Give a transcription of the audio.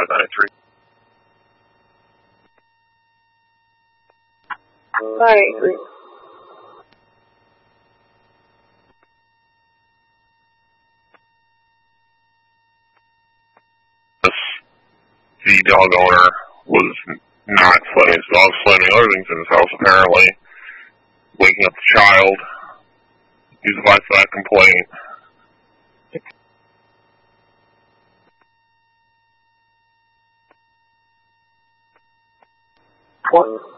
593. Right. The dog owner was not slamming his dog, slamming other things in his house, apparently. Waking up the child. He's advised that complaint. What?